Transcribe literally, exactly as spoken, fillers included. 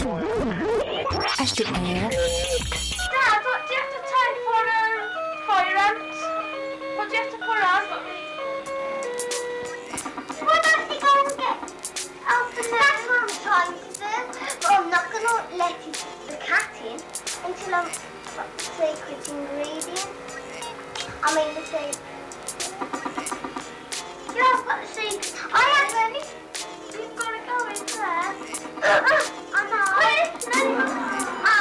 Acheter air. Dad, what do you have to tie for um, fire ants? What do you have to put on? Why don't you go and get open the... That's what I'm trying to do. But I'm not going to let it, the cat in until I'm secret ingredient. I mean, the